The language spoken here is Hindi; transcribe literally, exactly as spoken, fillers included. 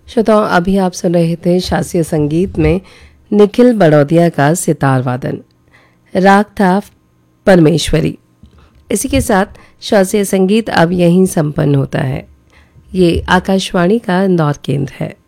श्रोताओं, अभी आप सुन रहे थे शास्त्रीय संगीत में निखिल बड़ौदिया का सितार वादन। राग था परमेश्वरी। इसी के साथ शास्त्रीय संगीत अब यहीं संपन्न होता है। ये आकाशवाणी का इंदौर केंद्र है।